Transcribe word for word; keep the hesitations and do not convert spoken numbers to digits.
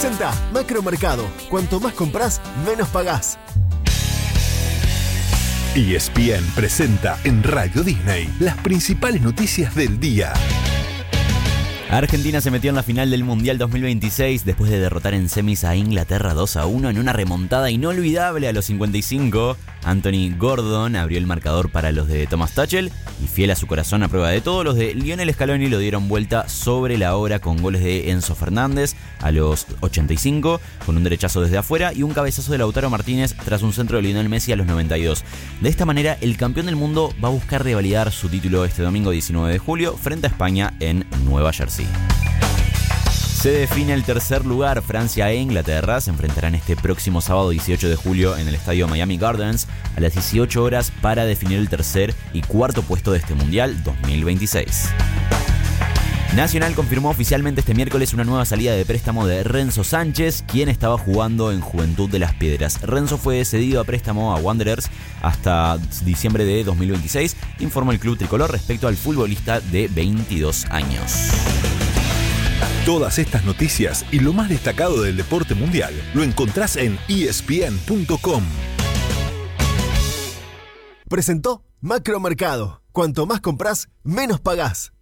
Presenta Macromercado. Cuanto más compras, menos pagás. E S P N presenta en Radio Disney las principales noticias del día. Argentina se metió en la final del Mundial dos mil veintiséis después de derrotar en semis a Inglaterra dos a uno en una remontada inolvidable a los cincuenta y cinco. Anthony Gordon abrió el marcador para los de Thomas Tuchel y, fiel a su corazón a prueba de todo, los de Lionel Scaloni lo dieron vuelta sobre la hora con goles de Enzo Fernández a los ochenta y cinco con un derechazo desde afuera y un cabezazo de Lautaro Martínez tras un centro de Lionel Messi a los noventa y dos. De esta manera, el campeón del mundo va a buscar revalidar su título este domingo diecinueve de julio frente a España en Nueva Jersey. Se define el tercer lugar. Francia e Inglaterra se enfrentarán este próximo sábado dieciocho de julio en el estadio Miami Gardens a las dieciocho horas para definir el tercer y cuarto puesto de este Mundial dos mil veintiséis. Nacional confirmó oficialmente este miércoles una nueva salida de préstamo de Renzo Sánchez, quien estaba jugando en Juventud de las Piedras. Renzo fue cedido a préstamo a Wanderers hasta diciembre de dos mil veintiséis, informó el club tricolor respecto al futbolista de veintidós años. Todas estas noticias y lo más destacado del deporte mundial lo encontrás en E S P N punto com. Presentó Macromercado. Cuanto más compras, menos pagás.